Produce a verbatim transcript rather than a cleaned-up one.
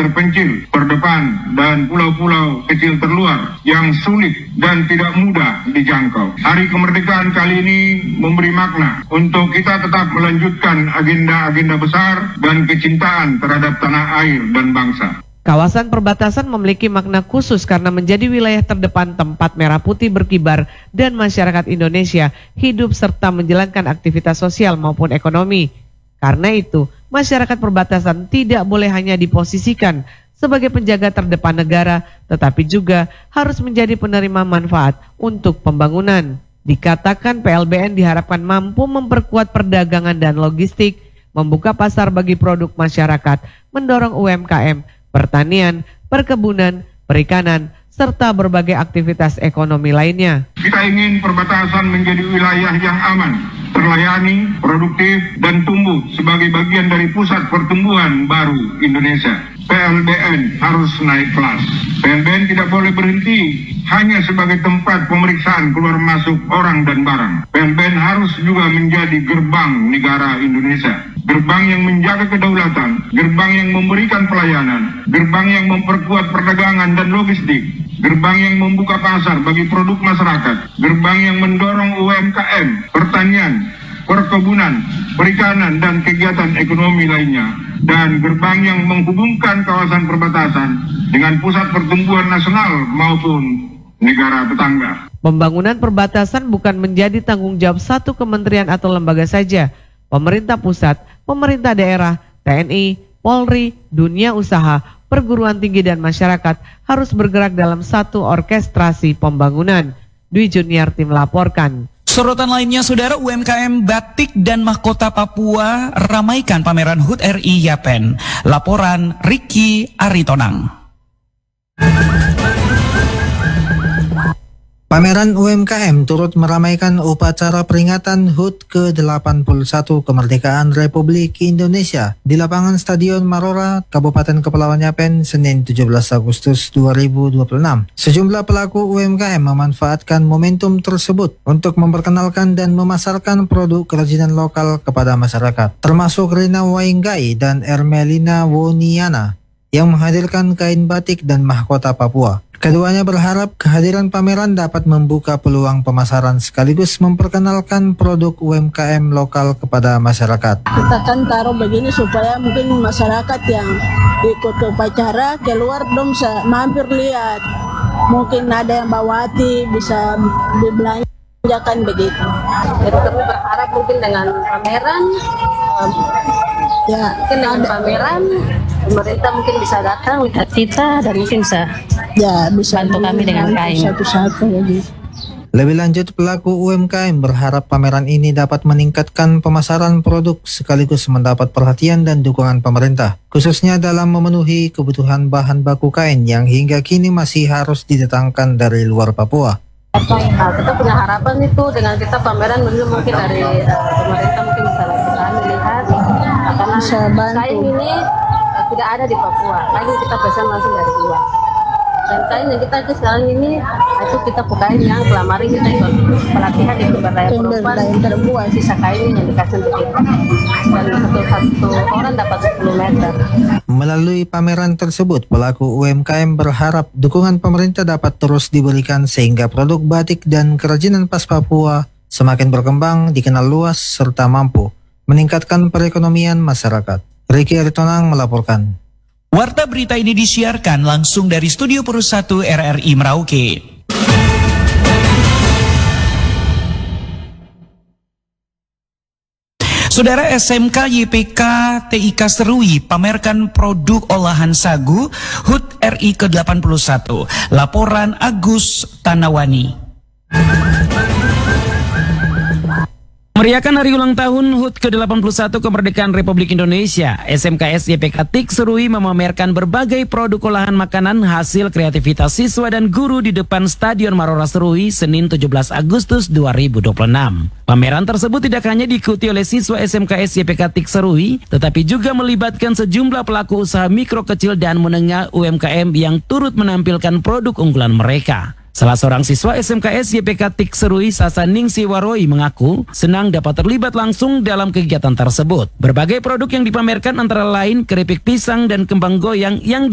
terpencil, terdepan, dan pulau-pulau kecil terluar yang sulit dan tidak mudah dijangkau. Hari kemerdekaan kali ini memberi makna untuk kita tetap melanjutkan agenda-agenda besar dan kecintaan terhadap tanah air dan bangsa. Kawasan perbatasan memiliki makna khusus karena menjadi wilayah terdepan tempat merah putih berkibar dan masyarakat Indonesia hidup serta menjalankan aktivitas sosial maupun ekonomi. Karena itu, masyarakat perbatasan tidak boleh hanya diposisikan sebagai penjaga terdepan negara, tetapi juga harus menjadi penerima manfaat untuk pembangunan. Dikatakan P L B N diharapkan mampu memperkuat perdagangan dan logistik, membuka pasar bagi produk masyarakat, mendorong U M K M, pertanian, perkebunan, perikanan, serta berbagai aktivitas ekonomi lainnya. Kita ingin perbatasan menjadi wilayah yang aman, terlayani, produktif, dan tumbuh sebagai bagian dari pusat pertumbuhan baru Indonesia. P L B N harus naik kelas. P L B N tidak boleh berhenti hanya sebagai tempat pemeriksaan keluar masuk orang dan barang. P L B N harus juga menjadi gerbang negara Indonesia. Gerbang yang menjaga kedaulatan, gerbang yang memberikan pelayanan, gerbang yang memperkuat perdagangan dan logistik, gerbang yang membuka pasar bagi produk masyarakat, gerbang yang mendorong U M K M, pertanian, perkebunan, perikanan, dan kegiatan ekonomi lainnya, dan gerbang yang menghubungkan kawasan perbatasan dengan pusat pertumbuhan nasional maupun negara tetangga. Pembangunan perbatasan bukan menjadi tanggung jawab satu kementerian atau lembaga saja. Pemerintah pusat, pemerintah daerah, T N I, Polri, dunia usaha, perguruan tinggi dan masyarakat harus bergerak dalam satu orkestrasi pembangunan. Dwi Juniarti melaporkan. Sorotan lainnya, saudara, U M K M Batik dan Mahkota Papua ramaikan pameran H U T R I Yapen. Laporan Ricky Aritonang. Pameran U M K M turut meramaikan upacara peringatan H U T ke delapan puluh satu Kemerdekaan Republik Indonesia di lapangan Stadion Marora, Kabupaten Kepulauan Yapen, Senin tujuh belas Agustus dua ribu dua puluh enam. Sejumlah pelaku U M K M memanfaatkan momentum tersebut untuk memperkenalkan dan memasarkan produk kerajinan lokal kepada masyarakat, termasuk Rina Wainggai dan Ermelina Woniana yang menghadirkan kain batik dan mahkota Papua. Keduanya berharap kehadiran pameran dapat membuka peluang pemasaran sekaligus memperkenalkan produk U M K M lokal kepada masyarakat. Kita kan taruh begini supaya mungkin masyarakat yang ikut ke upacara keluar dong mampir lihat. Mungkin ada yang bawa hati bisa dibelanjakan begitu. Jadi kami berharap mungkin dengan pameran, um, ya mungkin dengan pameran pemerintah mungkin bisa datang lihat kita dan mungkin bisa ya bisa bantu kami dengan kain satu-satu lagi. Lebih lanjut, pelaku U M K M berharap pameran ini dapat meningkatkan pemasaran produk sekaligus mendapat perhatian dan dukungan pemerintah, khususnya dalam memenuhi kebutuhan bahan baku kain yang hingga kini masih harus didatangkan dari luar Papua. Nah, kita punya harapan itu dengan kita pameran mungkin dari uh, pemerintah mungkin bisa kami lihat nah, karena bisa kain ini uh, tidak ada di Papua, kain kita pesan langsung dari luar. Dan kain yang kita ada sekarang ini itu kita pakai yang kemarin kita ikut pelatihan di pemberdayaan perempuan, sisa kain yang dikasih untuk kita dan satu satu orang dapat sepuluh meter. Melalui pameran tersebut, pelaku U M K M berharap dukungan pemerintah dapat terus diberikan sehingga produk batik dan kerajinan khas Papua semakin berkembang, dikenal luas serta mampu meningkatkan perekonomian masyarakat. Ricky Aritonang melaporkan. Warta berita ini disiarkan langsung dari Studio Purus satu R R I Merauke. Saudara, S M K Y P K T I K Serui pamerkan produk olahan sagu H U T R I ke delapan puluh satu. Laporan Agus Tanawani. Meriahkan hari ulang tahun H U T ke delapan puluh satu Kemerdekaan Republik Indonesia, S M K S Y P K T I K Serui memamerkan berbagai produk olahan makanan hasil kreativitas siswa dan guru di depan Stadion Marora Serui, Senin tujuh belas Agustus dua ribu dua puluh enam. Pameran tersebut tidak hanya diikuti oleh siswa S M K S Y P K T I K Serui, tetapi juga melibatkan sejumlah pelaku usaha mikro kecil dan menengah U M K M yang turut menampilkan produk unggulan mereka. Salah seorang siswa S M K S Y P K T I K Serui, Sasa Ningsi Waroi, mengaku senang dapat terlibat langsung dalam kegiatan tersebut. Berbagai produk yang dipamerkan antara lain keripik pisang dan kembang goyang yang